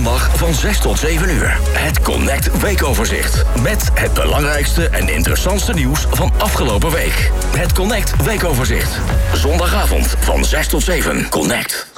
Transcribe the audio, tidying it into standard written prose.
zondag van 6 tot 7 uur. Het Connect Weekoverzicht. Met het belangrijkste en interessantste nieuws van afgelopen week. Het Connect Weekoverzicht. Zondagavond van 6 tot 7. Connect.